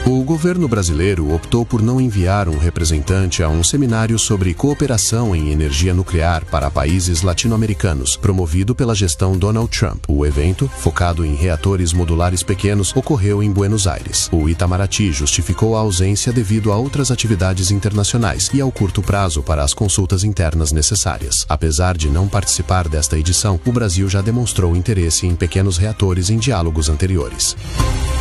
O governo brasileiro optou por não enviar um representante a um seminário sobre cooperação em energia nuclear para países latino-americanos, promovido pela gestão Donald Trump. O evento, focado em reatores modulares pequenos, ocorreu em Buenos Aires. O Itamaraty justificou a ausência devido a outras atividades internacionais e ao curto prazo para as consultas internas necessárias. Apesar de não participar desta edição, o Brasil já demonstrou interesse em pequenos reatores em diálogos anteriores.